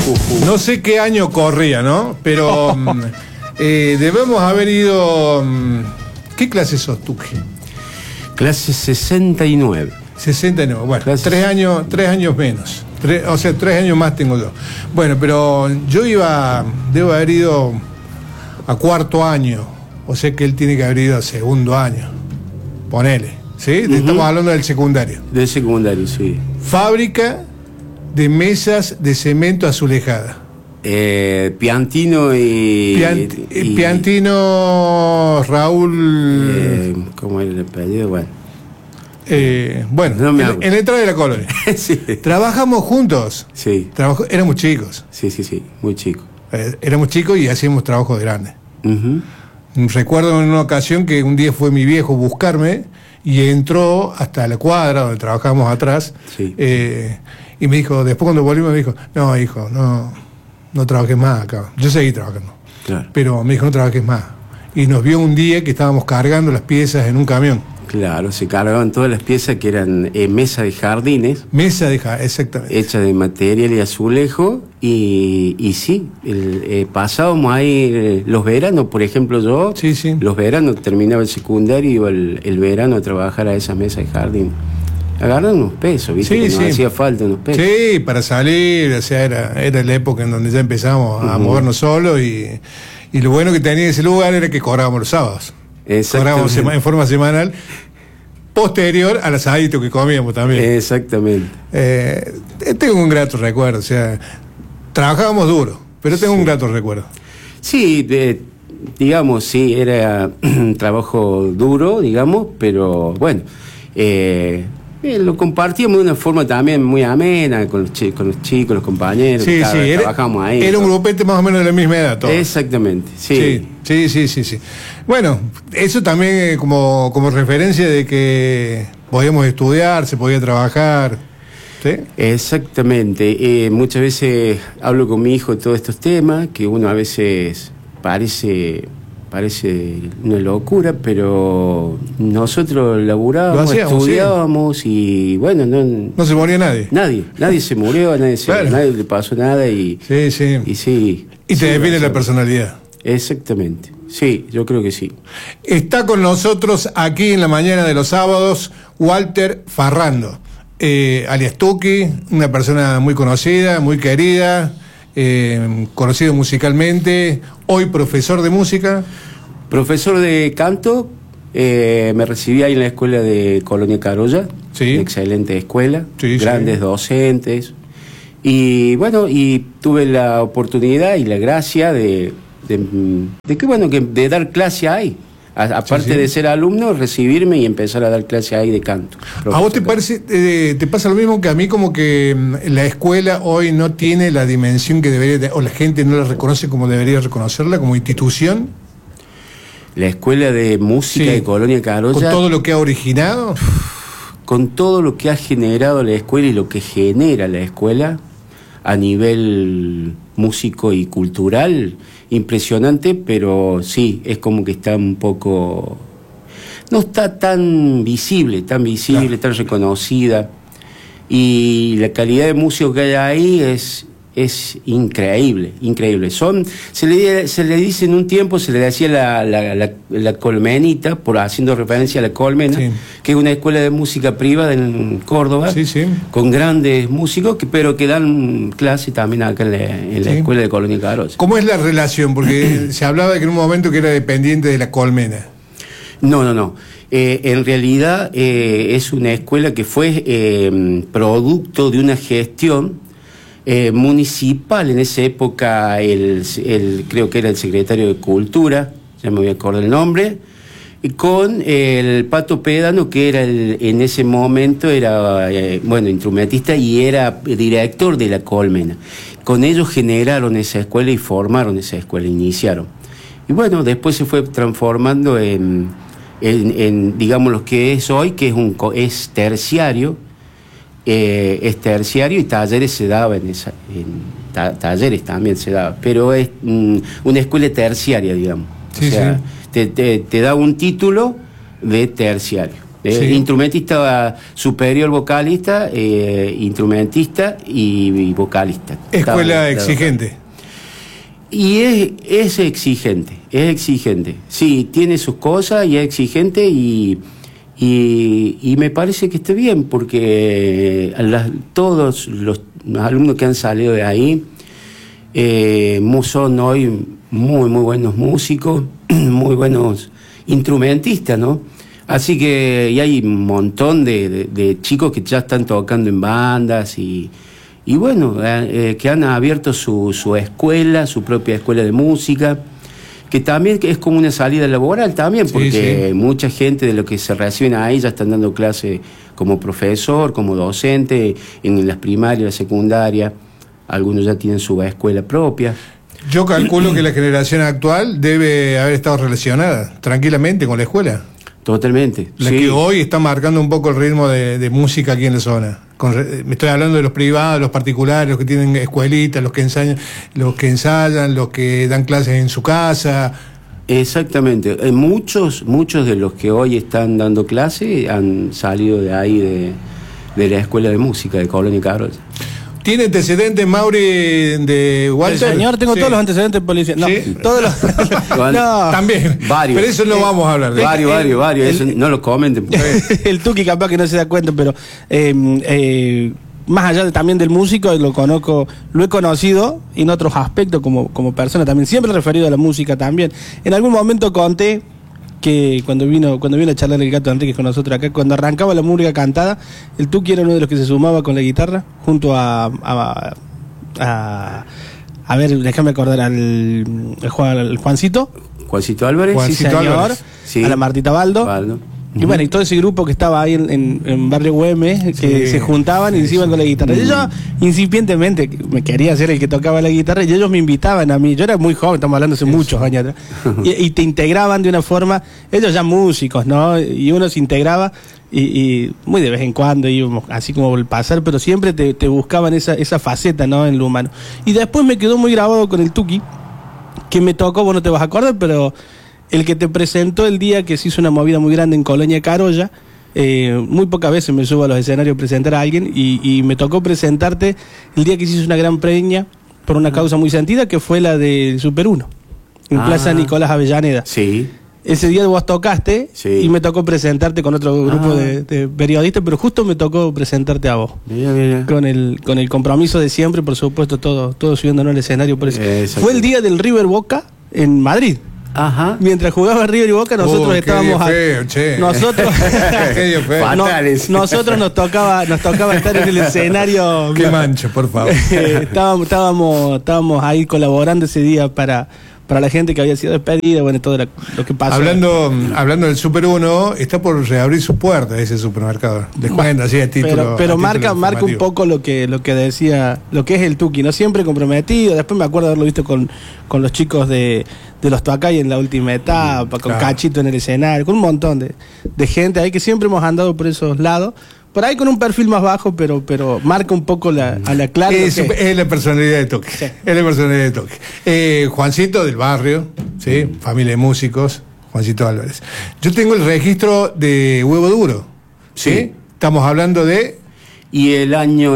Jujuy. No sé qué año corría, ¿no? Pero debemos haber ido... ¿Qué clase sos tú? Clase 69. 69, bueno, Clase 3 años menos. 3 años más tengo yo. Bueno, pero yo debo haber ido a cuarto año, o sea que él tiene que haber ido a segundo año. Ponele, ¿sí? Estamos hablando del secundario. Del secundario, sí. Fábrica de mesas de cemento azulejada. Piantino y Piantino, Raúl... ¿cómo era el apellido? Bueno. Bueno, no me en la entrada de la colonia. Sí. Trabajamos juntos. Sí. Éramos chicos. Sí, muy chico. Éramos chicos y hacíamos trabajos grandes. Recuerdo en una ocasión que un día fue mi viejo a buscarme y entró hasta la cuadra donde trabajábamos atrás. Sí. Y me dijo, después cuando volvimos me dijo, no hijo, no trabajes más acá. Yo seguí trabajando. Claro. Pero me dijo, no trabajes más. Y nos vio un día que estábamos cargando las piezas en un camión. Claro, se cargaban todas las piezas que eran mesa de jardines. Mesa de jardines, exactamente. Hecha de material y azulejo. Y sí, pasábamos ahí los veranos, por ejemplo yo. Sí. Los veranos, terminaba el secundario y iba el verano a trabajar a esas mesas de jardín. Agarran unos pesos, ¿viste? Sí, que nos hacía falta unos pesos. Sí, para salir, o sea, era la época en donde ya empezamos a movernos solos y lo bueno que tenía ese lugar era que cobrábamos los sábados. Cobrábamos en forma semanal, posterior al asadito que comíamos también. Exactamente. Tengo un grato recuerdo, o sea, trabajábamos duro, pero tengo un grato recuerdo. Sí, digamos, sí, era un trabajo duro, digamos, pero bueno, lo compartíamos de una forma también muy amena con los chicos, los compañeros. Sí, trabajamos ahí. Era un grupete más o menos de la misma edad. Todos. Exactamente, sí. Sí. Bueno, eso también como referencia de que podíamos estudiar, se podía trabajar. ¿Sí? Exactamente. Muchas veces hablo con mi hijo de todos estos temas, que uno a veces parece una locura, pero nosotros laburábamos, estudiábamos y bueno, no se moría nadie. Nadie se murió, nadie le pasó nada y sí. Y te define la personalidad. Exactamente. Sí, yo creo que sí. Está con nosotros aquí en la mañana de los sábados Walter Farrando, alias Tuki, una persona muy conocida, muy querida, conocido musicalmente, hoy profesor de música. Profesor de canto, me recibí ahí en la escuela de Colonia Carolla, excelente escuela, grandes docentes, y bueno, y tuve la oportunidad y la gracia de dar clase ahí. Aparte de ser alumno, recibirme y empezar a dar clase ahí de canto. ¿A vos te parece, te pasa lo mismo que a mí, como que la escuela hoy no tiene la dimensión que debería, o la gente no la reconoce como debería reconocerla como institución? La escuela de música de Colonia Carolla, con todo lo que ha originado, con todo lo que ha generado la escuela y lo que genera la escuela a nivel músico y cultural, impresionante, pero sí, es como que está un poco... No está tan visible, tan reconocida. Y la calidad de músicos que hay ahí es increíble. Se le dice en un tiempo, se le decía la Colmenita, haciendo referencia a la Colmena, que es una escuela de música privada en Córdoba, con grandes músicos, pero que dan clase también acá en la escuela de Colonia Carolla. ¿Cómo es la relación? Porque se hablaba de que en un momento que era dependiente de la Colmena. No. En realidad es una escuela que fue producto de una gestión municipal. En esa época creo que era el secretario de Cultura, ya me voy a acordar el nombre, y con el Pato Pédano, que era en ese momento era instrumentista y era director de la Colmena. Con ellos generaron esa escuela y formaron esa escuela, iniciaron. Y bueno, después se fue transformando en digamos lo que es hoy, que es terciario. Es terciario y talleres se daba talleres también se daba, pero es una escuela terciaria, digamos. Te da un título de terciario. Instrumentista superior, vocalista, instrumentista y vocalista. Escuela exigente. Y es exigente. Sí, tiene sus cosas y es exigente y me parece que está bien, porque todos los alumnos que han salido de ahí son hoy muy buenos músicos, muy buenos instrumentistas, ¿no? Así que y hay un montón de chicos que ya están tocando en bandas y bueno, que han abierto su escuela, su propia escuela de música, que también es como una salida laboral también, porque mucha gente de los que se reciben ahí ya están dando clase como profesor, como docente, en las primarias, la secundaria, algunos ya tienen su escuela propia. Yo calculo que la generación actual debe haber estado relacionada tranquilamente con la escuela. Totalmente. La que hoy está marcando un poco el ritmo de música aquí en la zona. Me estoy hablando de los privados, los particulares, los que tienen escuelitas, los que ensayan, los que dan clases en su casa. Exactamente. Muchos de los que hoy están dando clase han salido de ahí, de la escuela de música de Colonia Carolla. ¿Tiene antecedentes, Mauri, de Walter? Señor, tengo todos los antecedentes policiales. No, ¿sí? Todos los... No, también. Varios. Pero eso no vamos a hablar. Varios. Eso no lo comenten. El Tuki capaz que no se da cuenta, pero más allá también del músico, lo he conocido en otros aspectos como persona también, siempre referido a la música también. En algún momento conté que cuando vino a charlar el Gato Enríquez con nosotros acá, cuando arrancaba la música cantada, el Tuki era uno de los que se sumaba con la guitarra junto a ver, déjame acordar al Juancito Álvarez. Juancito Álvarez. Sí. A la Martita Baldo. Y bueno, y todo ese grupo que estaba ahí en Barrio Güemes, que se juntaban y se iban con la guitarra. Y yo, incipientemente, me quería ser el que tocaba la guitarra, y ellos me invitaban a mí. Yo era muy joven, estamos hablando hace muchos años atrás. Y te integraban de una forma, ellos ya músicos, ¿no? Y uno se integraba, y muy de vez en cuando íbamos, así como el pasar, pero siempre te buscaban esa faceta, ¿no? En lo humano. Y después me quedó muy grabado con el Tuki, que me tocó, vos no te vas a acordar, pero el que te presentó el día que se hizo una movida muy grande en Colonia Carolla. Muy pocas veces me subo a los escenarios a presentar a alguien, y me tocó presentarte el día que se hizo una gran preña por una causa muy sentida, que fue la del Super 1 en Plaza Nicolás Avellaneda. Sí. Ese día vos tocaste, y me tocó presentarte con otro grupo de periodistas, pero justo me tocó presentarte a vos. Mira. Con el compromiso de siempre, por supuesto, todo subiéndonos al escenario por eso. Fue el día del River Boca en Madrid. Ajá. Mientras jugaba River y Boca, nosotros estábamos nosotros nos tocaba estar en el escenario. Qué mancha, por favor. Estábamos ahí colaborando ese día para la gente que había sido despedida, bueno, todo lo que pasó. Hablando del Super 1, está por reabrir sus puertas ese supermercado. Descuenta, así a título. Pero marca un poco lo que decía, lo que es el Tuki, ¿no? Siempre comprometido. Después me acuerdo haberlo visto con los chicos de los Tuacay en la última etapa, con Cachito en el escenario, con un montón de gente ahí que siempre hemos andado por esos lados. Por ahí con un perfil más bajo, pero marca un poco a la clara. Es la personalidad de Toque. Sí. Es la personalidad de Toque. Juancito del barrio, ¿sí? Familia de músicos, Juancito Álvarez. Yo tengo el registro de Huevo Duro. ¿Sí? Estamos hablando de... Y el año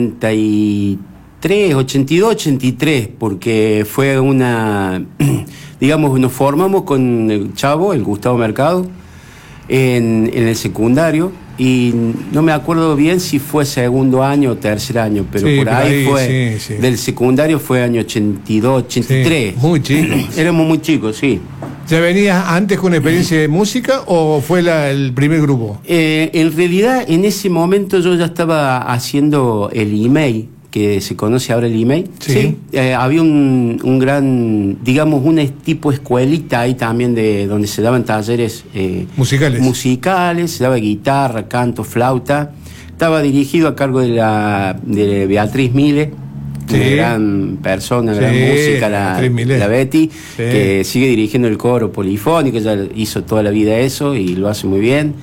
83, 82, 83, porque fue digamos, nos formamos con el chavo, el Gustavo Mercado, en el secundario. Y no me acuerdo bien si fue segundo año o tercer año, pero por ahí fue. Sí. Del secundario fue año 82, 83. Sí, muy chicos. Éramos muy chicos, sí. ¿Ya venías antes con experiencia de música o fue el primer grupo? En realidad, en ese momento yo ya estaba haciendo el email, que se conoce ahora el email. Sí. Había un gran, digamos, una tipo escuelita ahí también donde se daban talleres musicales, se daba guitarra, canto, flauta. Estaba dirigido a cargo de Beatriz Mile, una gran persona, gran música, la Betty, que sigue dirigiendo el coro polifónico. Ella hizo toda la vida eso y lo hace muy bien.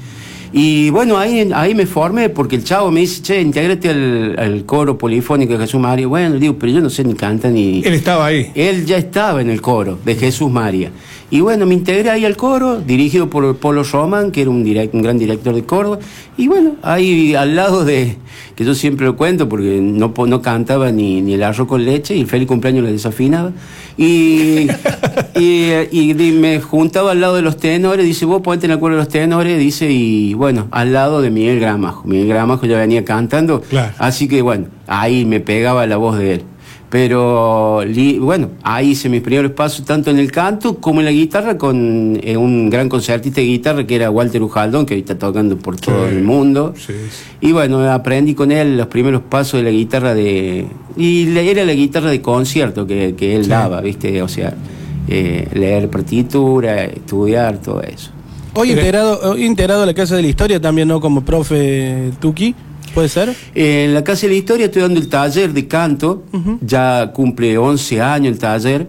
Y bueno, ahí me formé, porque el chavo me dice, che, intégrate al coro polifónico de Jesús María. Bueno, digo, pero yo no sé ni cantar ni... Él estaba ahí. Él ya estaba en el coro de Jesús María. Y bueno, me integré ahí al coro, dirigido por Polo Román, que era un gran director de Córdoba. Y bueno, ahí al lado de, que yo siempre lo cuento, porque no cantaba ni el arroz con leche, y el feliz cumpleaños lo desafinaba. Y me juntaba al lado de los tenores, dice, vos ponete en el coro de los tenores, dice, y bueno, al lado de Miguel Gramajo. Miguel Gramajo ya venía cantando, claro. Así que bueno, ahí me pegaba la voz de él. Pero bueno, ahí hice mis primeros pasos tanto en el canto como en la guitarra con un gran concertista de guitarra que era Walter Ujaldón, que hoy está tocando por todo el mundo. Sí. Y bueno, aprendí con él los primeros pasos de la guitarra era la guitarra de concierto que él daba, ¿viste? O sea, leer partitura, estudiar, todo eso. Hoy integrado a la Casa de la Historia también, ¿no? Como profe Tuki. ¿Puede ser? En la Casa de la Historia estoy dando el taller de canto, ya cumple 11 años el taller,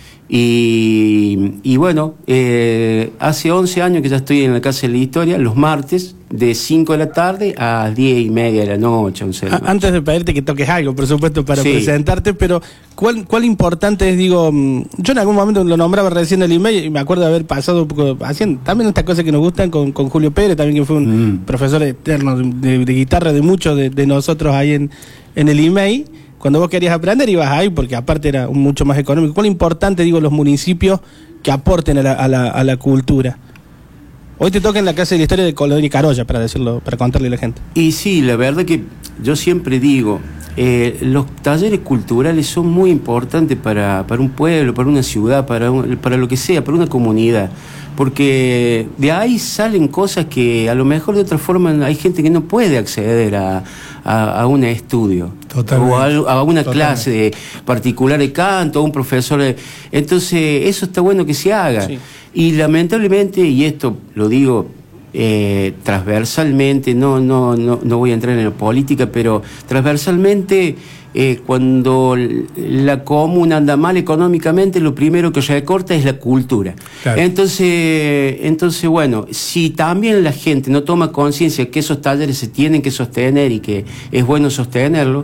y bueno, hace 11 años que ya estoy en la Casa de la Historia, los martes, de 5 de la tarde a 10:30 de la noche, 11 de la noche. Antes de pedirte que toques algo, por supuesto, para presentarte, pero ¿cuál importante es, digo, yo en algún momento lo nombraba recién el email y me acuerdo de haber pasado un poco, haciendo también estas cosas que nos gustan con Julio Pérez, también que fue un profesor eterno de guitarra de muchos de nosotros ahí en el email. Cuando vos querías aprender ibas ahí, porque aparte era mucho más económico. ¿Cuál importante, digo, los municipios que aporten a la cultura? Hoy te toca en la Casa de la Historia de Colón y Carolla, para decirlo, para contarle a la gente. Y sí, la verdad que yo siempre digo, los talleres culturales son muy importantes para un pueblo, para una ciudad, para lo que sea, para una comunidad. Porque de ahí salen cosas que a lo mejor de otra forma hay gente que no puede acceder a un estudio. Totalmente. O a una clase particular de canto, a un profesor. Entonces, eso está bueno que se haga. Sí. Y lamentablemente, y esto lo digo transversalmente, no voy a entrar en la política, pero transversalmente, cuando la comuna anda mal económicamente, lo primero que recorta es la cultura. Claro. Entonces, bueno, si también la gente no toma conciencia que esos talleres se tienen que sostener y que es bueno sostenerlo,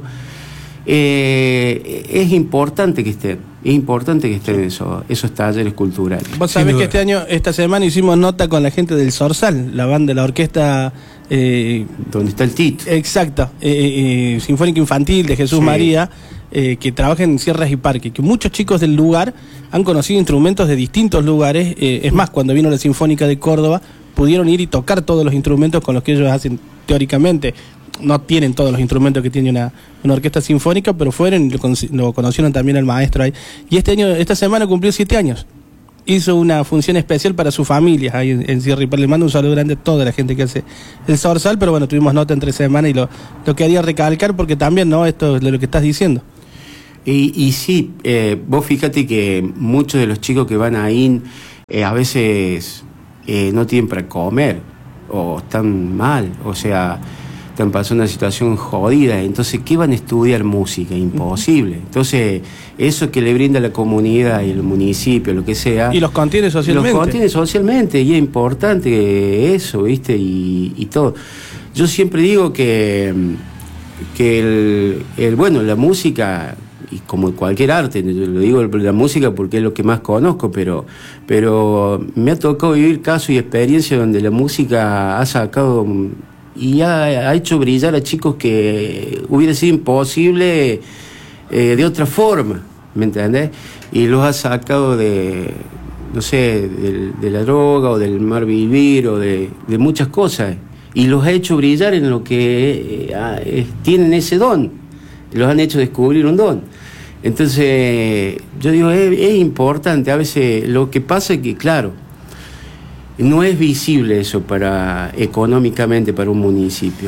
es importante que estén. Es importante que estén esos talleres culturales. Vos sabés que esta semana hicimos nota con la gente del Zorzal, la banda, la orquesta... donde está el Tito. Exacto, Sinfónica Infantil de Jesús María, que trabaja en Sierras y Parques, que muchos chicos del lugar han conocido instrumentos de distintos lugares. Es más, cuando vino la Sinfónica de Córdoba, pudieron ir y tocar todos los instrumentos con los que ellos hacen teóricamente. No tienen todos los instrumentos que tiene una orquesta sinfónica, pero fueron y lo conocieron también al maestro ahí. Y esta semana cumplió 7 años. Hizo una función especial para su familia ahí en Sierra y Parques. Le mando un saludo grande a toda la gente que hace el Zorzal, pero bueno, tuvimos nota entre semana y lo quería recalcar porque también, ¿no? Esto es de lo que estás diciendo. Y sí, vos fíjate que muchos de los chicos que van ahí a veces no tienen para comer o están mal, o sea... están pasando una situación jodida, entonces ¿qué van a estudiar música? Imposible. Entonces, eso que le brinda la comunidad y el municipio, lo que sea... Y los contiene socialmente. Los contiene socialmente, y es importante eso, ¿viste? Y todo. Yo siempre digo que bueno, la música, y como cualquier arte, yo lo digo la música porque es lo que más conozco, pero me ha tocado vivir casos y experiencias donde la música ha sacado... y ha hecho brillar a chicos que hubiera sido imposible de otra forma, ¿me entendés? Y los ha sacado de la droga o del mal vivir o de muchas cosas, y los ha hecho brillar en lo que tienen ese don, los han hecho descubrir un don. Entonces yo digo, es importante. A veces lo que pasa es que, claro, no es visible eso económicamente para un municipio.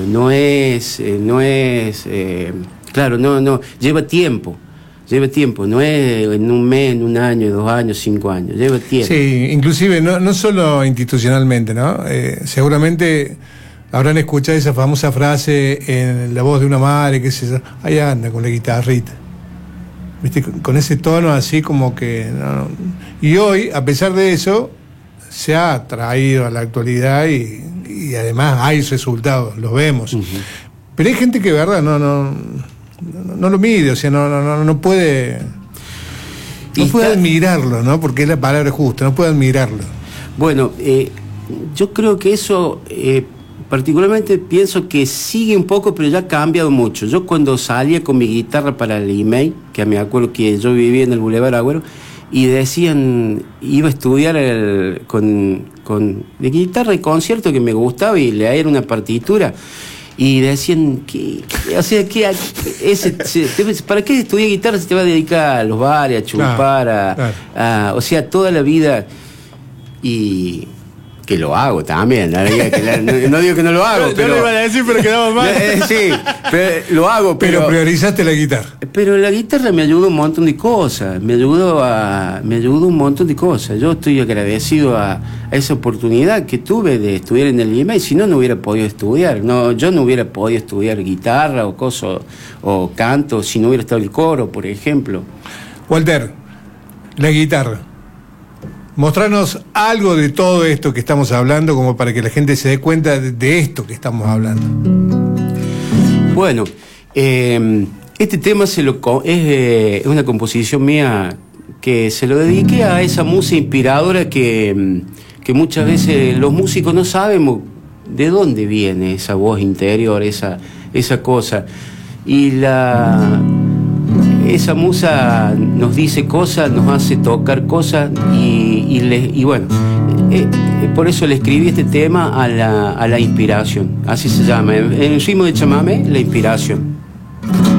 Claro, no, lleva tiempo, no es en un mes, en un año, 2 años, 5 años, lleva tiempo. Sí, inclusive no solo institucionalmente, ¿no? Seguramente habrán escuchado esa famosa frase en la voz de una madre que se ahí anda con la guitarrita, ¿viste? Con ese tono así como que... Y hoy, a pesar de eso, se ha traído a la actualidad y y además hay resultados, los vemos. Pero hay gente que de verdad no lo mide, o sea, no puede admirarlo, ¿no? Porque es la palabra justa, no puede admirarlo. Bueno, yo creo que eso, particularmente pienso que sigue un poco, pero ya ha cambiado mucho. Yo cuando salía con mi guitarra para el email, que me acuerdo que yo vivía en el Boulevard Agüero, y decían, iba a estudiar con de guitarra y concierto que me gustaba y leer una partitura, y decían ¿para qué estudiar guitarra si te vas a dedicar a los bares, a chupar, o sea, toda la vida? Y que lo hago también, no digo que no lo hago, pero... Yo lo iba a decir, pero quedaba mal. Sí, pero lo hago, pero priorizaste la guitarra. Pero la guitarra me ayudó un montón de cosas, me ayudó un montón de cosas. Yo estoy agradecido a esa oportunidad que tuve de estudiar en el IMEI, si no hubiera podido estudiar. Yo no hubiera podido estudiar guitarra o cosas, o canto, si no hubiera estado el coro, por ejemplo. Walter, la guitarra. Mostrarnos algo de todo esto que estamos hablando, como para que la gente se dé cuenta de esto que estamos hablando. Bueno, este tema es una composición mía que se lo dediqué a esa musa inspiradora que muchas veces los músicos no sabemos de dónde viene esa voz interior, esa cosa. Y esa musa nos dice cosas, nos hace tocar cosas y bueno, por eso le escribí este tema a la inspiración, así se llama, en el ritmo de chamamé, la inspiración.